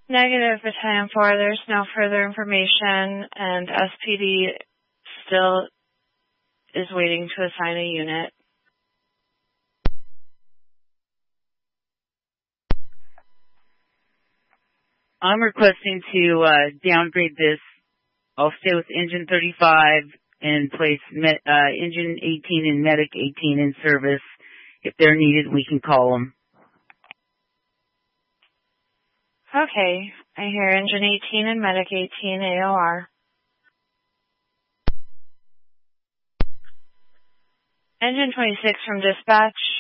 Negative, Battalion 4. There's no further information, and SPD still is waiting to assign a unit. I'm requesting to downgrade this. I'll stay with Engine 35 and place Engine 18 and Medic 18 in service. If they're needed, we can call them. Okay, I hear Engine 18 and Medic 18 AOR. Engine 26 from dispatch.